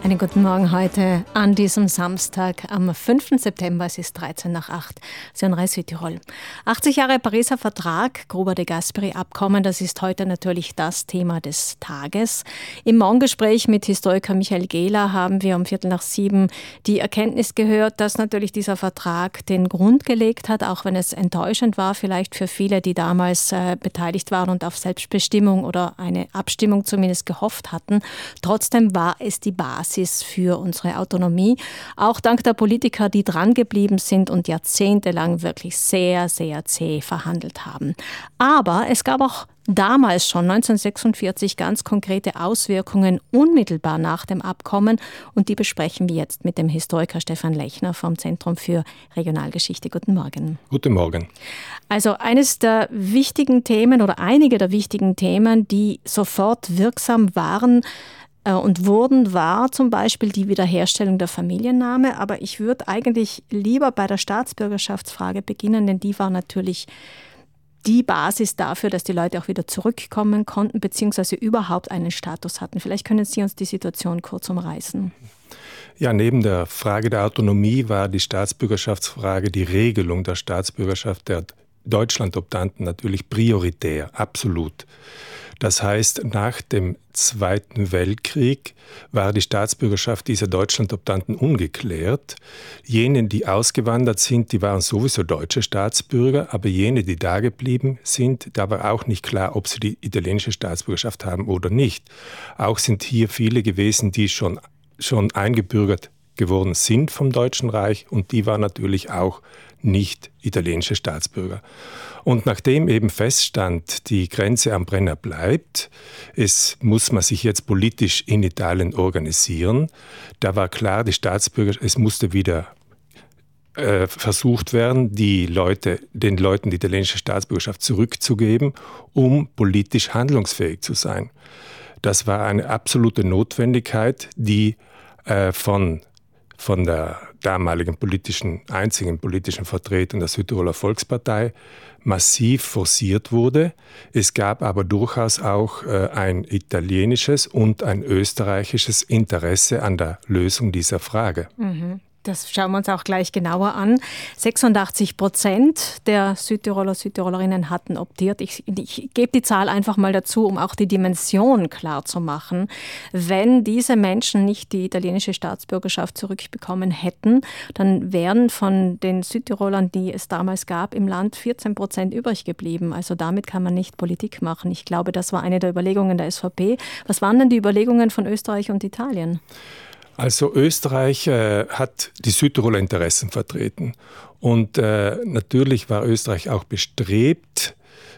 Einen guten Morgen heute an diesem Samstag am 5. September. Es ist 13 nach 8. Senrei Südtirol. 80 Jahre Pariser Vertrag, Gruber-de-Gasperi-Abkommen, das ist heute natürlich das Thema des Tages. Im Morgengespräch mit Historiker Michael Gehler haben wir um 6:15 die Erkenntnis gehört, dass natürlich dieser Vertrag den Grund gelegt hat, auch wenn es enttäuschend war, vielleicht für viele, die damals beteiligt waren und auf Selbstbestimmung oder eine Abstimmung zumindest gehofft hatten. Trotzdem war es die Basis für unsere Autonomie, auch dank der Politiker, die dran geblieben sind und jahrzehntelang wirklich sehr, sehr zäh verhandelt haben. Aber es gab auch damals schon 1946 ganz konkrete Auswirkungen unmittelbar nach dem Abkommen und die besprechen wir jetzt mit dem Historiker Stefan Lechner vom Zentrum für Regionalgeschichte. Guten Morgen. Guten Morgen. Also eines der wichtigen Themen oder einige der wichtigen Themen, die sofort wirksam waren und war zum Beispiel die Wiederherstellung der Familienname. Aber ich würde eigentlich lieber bei der Staatsbürgerschaftsfrage beginnen, denn die war natürlich die Basis dafür, dass die Leute auch wieder zurückkommen konnten, beziehungsweise überhaupt einen Status hatten. Vielleicht können Sie uns die Situation kurz umreißen. Ja, neben der Frage der Autonomie war die Staatsbürgerschaftsfrage, die Regelung der Staatsbürgerschaft der Deutschlandoptanten natürlich prioritär, absolut. Das heißt, nach dem Zweiten Weltkrieg war die Staatsbürgerschaft dieser Deutschlandoptanten ungeklärt. Jene, die ausgewandert sind, die waren sowieso deutsche Staatsbürger, aber jene, die da geblieben sind, da war auch nicht klar, ob sie die italienische Staatsbürgerschaft haben oder nicht. Auch sind hier viele gewesen, die schon eingebürgert geworden sind vom Deutschen Reich und die waren natürlich auch nicht italienische Staatsbürger. Und nachdem eben feststand, die Grenze am Brenner bleibt, muss man sich jetzt politisch in Italien organisieren. Da war klar, es musste wieder versucht werden, den Leuten die italienische Staatsbürgerschaft zurückzugeben, um politisch handlungsfähig zu sein. Das war eine absolute Notwendigkeit, die von der damaligen einzigen politischen Vertretung der Südtiroler Volkspartei massiv forciert wurde. Es gab aber durchaus auch ein italienisches und ein österreichisches Interesse an der Lösung dieser Frage. Mhm. Das schauen wir uns auch gleich genauer an. 86% der Südtiroler, Südtirolerinnen hatten optiert. Ich gebe die Zahl einfach mal dazu, um auch die Dimension klar zu machen. Wenn diese Menschen nicht die italienische Staatsbürgerschaft zurückbekommen hätten, dann wären von den Südtirolern, die es damals gab, im Land 14% übrig geblieben. Also damit kann man nicht Politik machen. Ich glaube, das war eine der Überlegungen der SVP. Was waren denn die Überlegungen von Österreich und Italien? Also Österreich hat die Südtiroler Interessen vertreten und natürlich war Österreich auch bestrebt,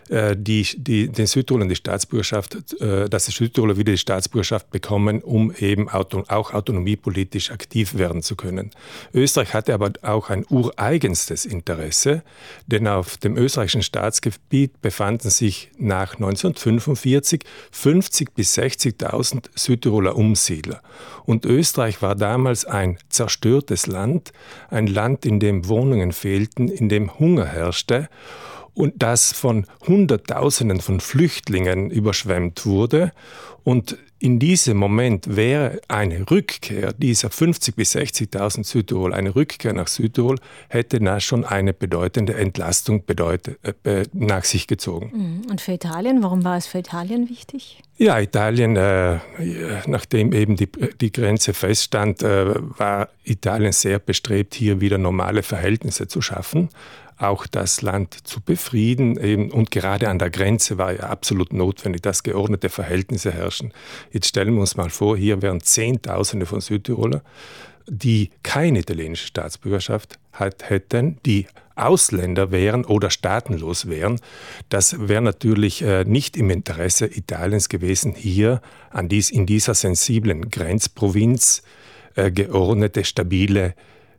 den Südtirolern die Staatsbürgerschaft, dass die Südtiroler wieder die Staatsbürgerschaft bekommen, um eben auch autonomiepolitisch aktiv werden zu können. Österreich hatte aber auch ein ureigenstes Interesse, denn auf dem österreichischen Staatsgebiet befanden sich nach 1945 50.000 bis 60.000 Südtiroler Umsiedler. Und Österreich war damals ein zerstörtes Land, ein Land, in dem Wohnungen fehlten, in dem Hunger herrschte, und das von Hunderttausenden von Flüchtlingen überschwemmt wurde. Und in diesem Moment wäre eine Rückkehr dieser 50.000 bis 60.000 Südtirol, eine Rückkehr nach Südtirol, hätte da schon eine bedeutende Entlastung nach sich gezogen. Und für Italien, warum war es für Italien wichtig? Ja, Italien, nachdem eben die Grenze feststand, war Italien sehr bestrebt, hier wieder normale Verhältnisse zu schaffen, auch das Land zu befrieden. Und gerade an der Grenze war ja absolut notwendig, dass geordnete Verhältnisse herrschen. Jetzt stellen wir uns mal vor, hier wären Zehntausende von Südtiroler, die keine italienische Staatsbürgerschaft hätten, die Ausländer wären oder staatenlos wären. Das wäre natürlich nicht im Interesse Italiens gewesen, hier in dieser sensiblen Grenzprovinz geordnete, stabile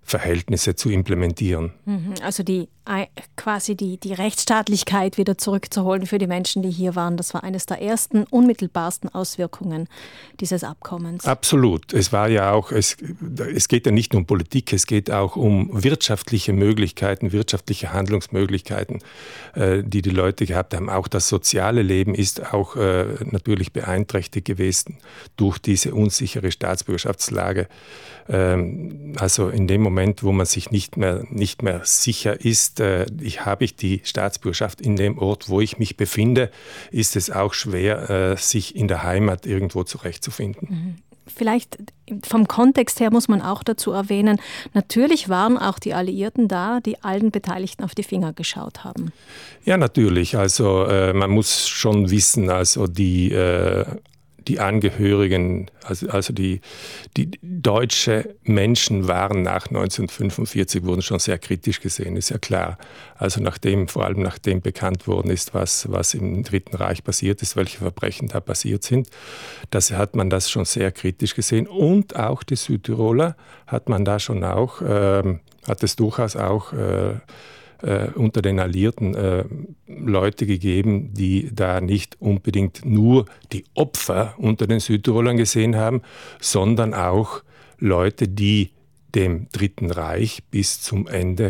Verhältnisse zu implementieren. Also quasi die Rechtsstaatlichkeit wieder zurückzuholen für die Menschen, die hier waren. Das war eines der ersten, unmittelbarsten Auswirkungen dieses Abkommens. Absolut. Es war ja auch, es geht ja nicht nur um Politik, es geht auch um wirtschaftliche Möglichkeiten, wirtschaftliche Handlungsmöglichkeiten, die die Leute gehabt haben. Auch das soziale Leben ist auch natürlich beeinträchtigt gewesen durch diese unsichere Staatsbürgerschaftslage. Also in dem Moment, wo man sich nicht mehr sicher ist, habe ich die Staatsbürgerschaft in dem Ort, wo ich mich befinde, ist es auch schwer, sich in der Heimat irgendwo zurechtzufinden. Vielleicht vom Kontext her muss man auch dazu erwähnen, natürlich waren auch die Alliierten da, die allen Beteiligten auf die Finger geschaut haben. Ja, natürlich. Also man muss schon wissen, also die Angehörigen, also die deutsche Menschen waren nach 1945, wurden schon sehr kritisch gesehen, ist ja klar. Also vor allem nachdem bekannt worden ist, was im Dritten Reich passiert ist, welche Verbrechen da passiert sind, hat man das schon sehr kritisch gesehen. Und auch die Südtiroler hat es durchaus auch unter den Alliierten Leute gegeben, die da nicht unbedingt nur die Opfer unter den Südtirolern gesehen haben, sondern auch Leute, die dem Dritten Reich bis zum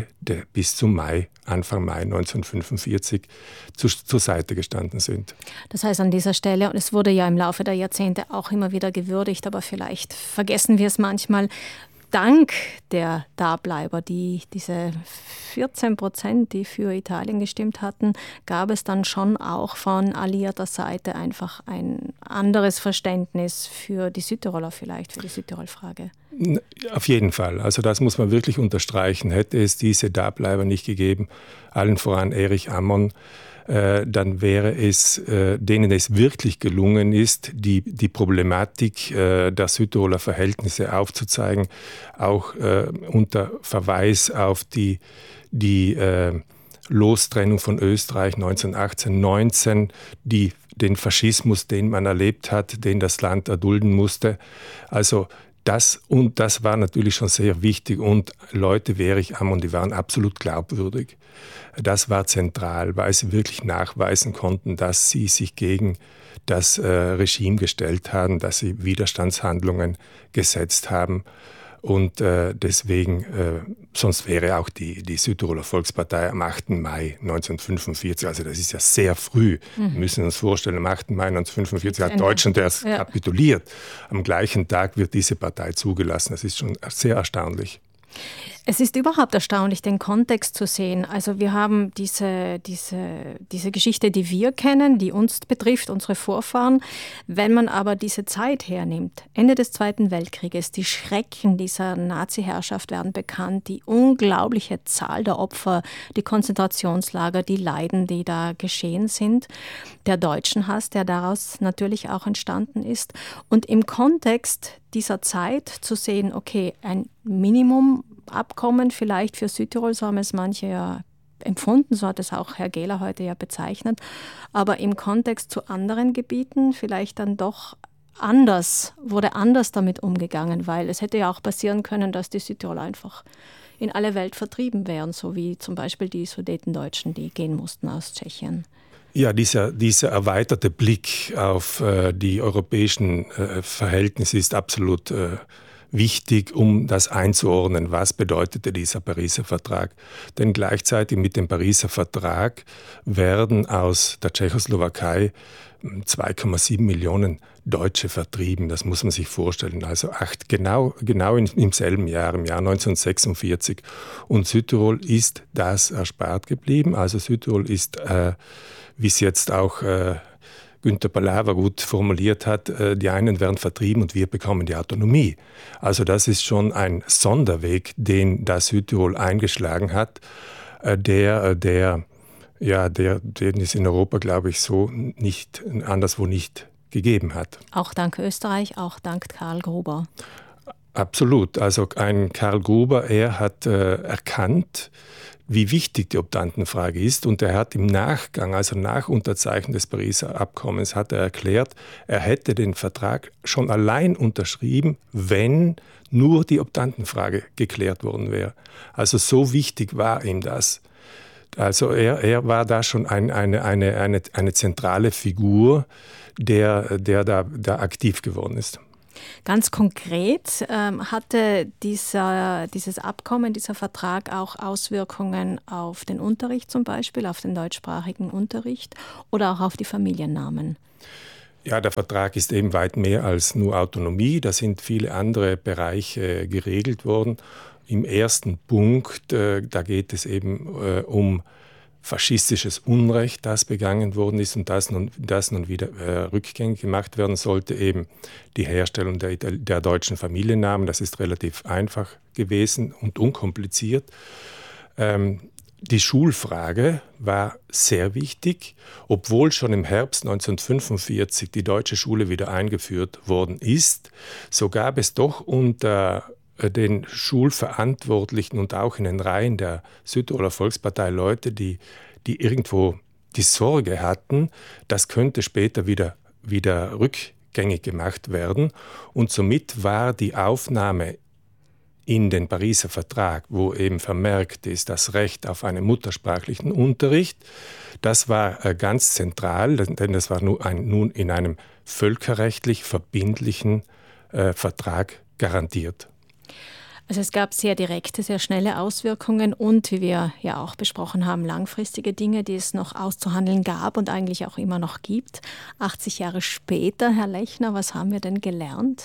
Anfang Mai 1945 zur Seite gestanden sind. Das heißt an dieser Stelle, und es wurde ja im Laufe der Jahrzehnte auch immer wieder gewürdigt, aber vielleicht vergessen wir es manchmal, dank der Dableiber, diese 14%, die für Italien gestimmt hatten, gab es dann schon auch von alliierter Seite einfach ein anderes Verständnis für die Südtiroler vielleicht, für die Südtirol-Frage. Auf jeden Fall. Also das muss man wirklich unterstreichen. Hätte es diese Dableiber nicht gegeben, allen voran Erich Ammon, dann wäre es, denen es wirklich gelungen ist, die Problematik der Südtiroler Verhältnisse aufzuzeigen, auch unter Verweis auf die Lostrennung von Österreich 1918-19, den Faschismus, den man erlebt hat, den das Land erdulden musste. Also das war natürlich schon sehr wichtig und Leute wie Erich Ammon, die waren absolut glaubwürdig. Das war zentral, weil sie wirklich nachweisen konnten, dass sie sich gegen das Regime gestellt haben, dass sie Widerstandshandlungen gesetzt haben. Und deswegen, sonst wäre auch die Südtiroler Volkspartei am 8. Mai 1945, also das ist ja sehr früh, wir müssen uns vorstellen, am 8. Mai 1945 hat Deutschland erst kapituliert. Am gleichen Tag wird diese Partei zugelassen. Das ist schon sehr erstaunlich. Es ist überhaupt erstaunlich, den Kontext zu sehen. Also wir haben diese Geschichte, die wir kennen, die uns betrifft, unsere Vorfahren. Wenn man aber diese Zeit hernimmt, Ende des Zweiten Weltkrieges, die Schrecken dieser Nazi-Herrschaft werden bekannt, die unglaubliche Zahl der Opfer, die Konzentrationslager, die Leiden, die da geschehen sind, der Deutschenhass, der daraus natürlich auch entstanden ist. Und im Kontext dieser Zeit zu sehen, okay, ein Minimumabkommen vielleicht für Südtirol, so haben es manche ja empfunden, so hat es auch Herr Gehler heute ja bezeichnet, aber im Kontext zu anderen Gebieten vielleicht dann doch wurde anders damit umgegangen, weil es hätte ja auch passieren können, dass die Südtiroler einfach in alle Welt vertrieben wären, so wie zum Beispiel die Sudetendeutschen, die gehen mussten aus Tschechien. Ja, dieser erweiterte Blick auf die europäischen Verhältnisse ist absolut wichtig, um das einzuordnen. Was bedeutete dieser Pariser Vertrag? Denn gleichzeitig mit dem Pariser Vertrag werden aus der Tschechoslowakei 2,7 Millionen Deutsche vertrieben. Das muss man sich vorstellen. Also genau im selben Jahr, im Jahr 1946. Und Südtirol ist das erspart geblieben. Also Südtirol ist, wie es jetzt auch Günter Palawa gut formuliert hat, die einen werden vertrieben und wir bekommen die Autonomie. Also das ist schon ein Sonderweg, den das Südtirol eingeschlagen hat, den es in Europa, glaube ich, so nicht anderswo nicht gegeben hat. Auch dank Österreich, auch dank Karl Gruber. Absolut. Also ein Karl Gruber, er hat erkannt, wie wichtig die Optantenfrage ist. Und er hat im Nachgang, also nach Unterzeichnen des Pariser Abkommens, hat er erklärt, er hätte den Vertrag schon allein unterschrieben, wenn nur die Optantenfrage geklärt worden wäre. Also so wichtig war ihm das. Also er war da schon eine zentrale Figur, der da aktiv geworden ist. Ganz konkret hatte dieses Abkommen, dieser Vertrag auch Auswirkungen auf den Unterricht zum Beispiel, auf den deutschsprachigen Unterricht oder auch auf die Familiennamen? Ja, der Vertrag ist eben weit mehr als nur Autonomie. Da sind viele andere Bereiche geregelt worden. Im ersten Punkt, da geht es eben um faschistisches Unrecht, das begangen worden ist und das nun wieder rückgängig gemacht werden sollte, eben die Herstellung der deutschen Familiennamen. Das ist relativ einfach gewesen und unkompliziert. Die Schulfrage war sehr wichtig, obwohl schon im Herbst 1945 die deutsche Schule wieder eingeführt worden ist. So gab es doch unter den Schulverantwortlichen und auch in den Reihen der Südtiroler Volkspartei Leute, die irgendwo die Sorge hatten, das könnte später wieder rückgängig gemacht werden. Und somit war die Aufnahme in den Pariser Vertrag, wo eben vermerkt ist, das Recht auf einen muttersprachlichen Unterricht, das war ganz zentral, denn das war nun in einem völkerrechtlich verbindlichen Vertrag garantiert. Also es gab sehr direkte, sehr schnelle Auswirkungen und, wie wir ja auch besprochen haben, langfristige Dinge, die es noch auszuhandeln gab und eigentlich auch immer noch gibt. 80 Jahre später, Herr Lechner, was haben wir denn gelernt?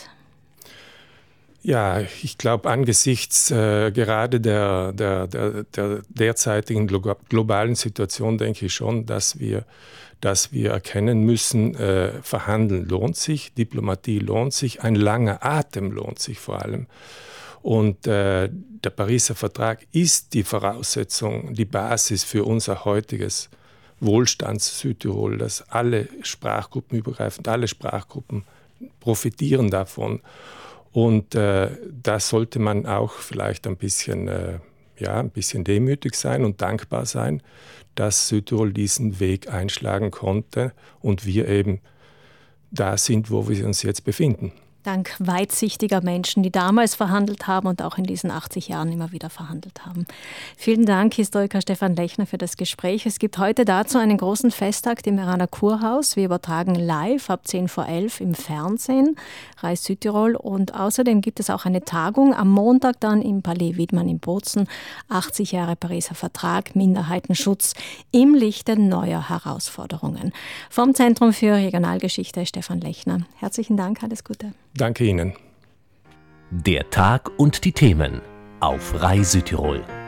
Ja, ich glaube, angesichts gerade der derzeitigen globalen Situation denke ich schon, dass wir erkennen müssen, verhandeln lohnt sich, Diplomatie lohnt sich, ein langer Atem lohnt sich vor allem. Und der Pariser Vertrag ist die Voraussetzung, die Basis für unser heutiges Wohlstands-Südtirol, dass alle Sprachgruppen übergreifend, alle Sprachgruppen profitieren davon. Und da sollte man auch vielleicht ein bisschen demütig sein und dankbar sein, dass Südtirol diesen Weg einschlagen konnte und wir eben da sind, wo wir uns jetzt befinden. Dank weitsichtiger Menschen, die damals verhandelt haben und auch in diesen 80 Jahren immer wieder verhandelt haben. Vielen Dank, Historiker Stefan Lechner, für das Gespräch. Es gibt heute dazu einen großen Festtag im Meraner Kurhaus. Wir übertragen live ab 10:11 im Fernsehen, Reis Südtirol. Und außerdem gibt es auch eine Tagung am Montag dann im Palais Wiedmann in Bozen. 80 Jahre Pariser Vertrag, Minderheitenschutz im Lichte neuer Herausforderungen. Vom Zentrum für Regionalgeschichte Stefan Lechner. Herzlichen Dank, alles Gute. Danke Ihnen. Der Tag und die Themen auf Reis Südtirol.